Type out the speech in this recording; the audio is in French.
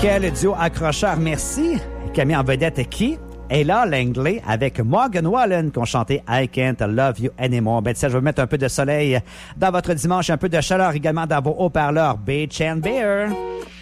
Quel duo accrocheur, merci. Camille en vedette qui? Ella Langley avec Morgan Wallen qui ont chanté I Can't Love You Anymore. Ben, je vais mettre un peu de soleil dans votre dimanche, un peu de chaleur également dans vos haut-parleurs. Beach and Beer.